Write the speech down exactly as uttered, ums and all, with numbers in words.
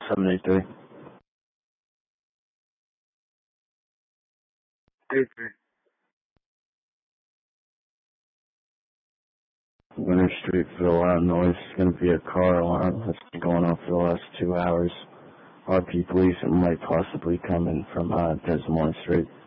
seven eight three. Eight three. Winter Street for a lot of noise. It's going to be a car alarm that's been going on for the last two hours. R P police might possibly come in from uh, Des Moines Street.